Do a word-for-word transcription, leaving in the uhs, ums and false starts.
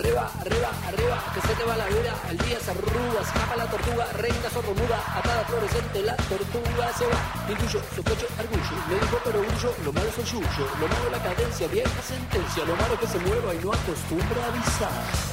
arriba, arriba, arriba, que se te va la vida, el día se arruga, escapa la tortuga, reina sordomuda, atada fluorescente, la tortuga se va, intuyo, sospecho, argullo, le dijo pero huyo, lo malo es el yuyo, lo malo la cadencia, vieja sentencia, lo malo que se mueva y no acostumbra a avisar.